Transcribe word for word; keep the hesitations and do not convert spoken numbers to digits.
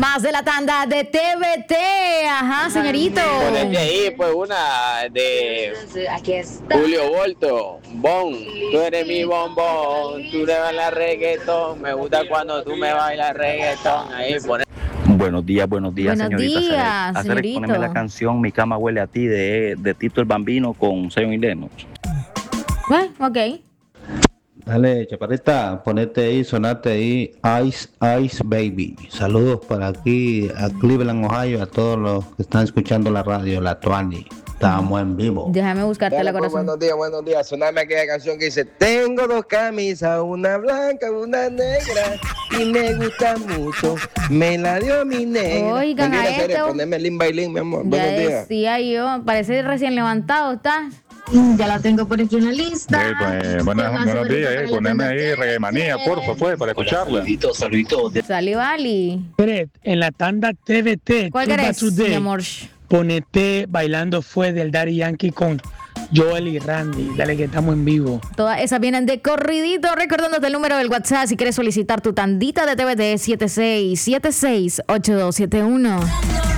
Más de la tanda de T V T. Ajá, señorito. Ponete ahí, pues, una de Julio Volto. Bon, tú eres mi bombón. Tú le bailas reggaetón. Me gusta cuando tú me bailas reggaetón. Ahí, poné. Buenos días, buenos días, Buenos señorita. días, Hacer señorito. ponerme la canción Mi cama huele a ti de, de Tito el Bambino con Zion y Lennox. Bueno, ok. Dale, chaparrita, ponete ahí, sonate ahí, Ice, Ice Baby. Saludos por aquí a Cleveland, Ohio, a todos los que están escuchando la radio, la Tuani. Estamos en vivo. Déjame buscarte Dale, la pues, corazón. buenos días, buenos días. Soname aquella canción que dice: tengo dos camisas, una blanca, una negra, y me gusta mucho. Me la dio mi negra. Oigan, Mentira, a serio, esto. poneme Lin Bailín, mi amor. Ya Buenos días. decía yo, parece recién levantado, ¿estás? Ya la tengo por aquí en la lista. Eh, pues, buenas, buenos días, eh. Poneme ahí Reggae Manía, porfa, pues, para escucharla. Saluditos, saluditos. Salió Ali. Fred, en la tanda T V T, ¿Cuál Tuba querés, Today, mi amor? ponete Bailando Fue del Daddy Yankee con Joel y Randy. Dale que estamos en vivo. Todas esas vienen de corridito. Recordándote el número del WhatsApp si quieres solicitar tu tandita de T V T, siete seis siete seis ocho dos siete uno.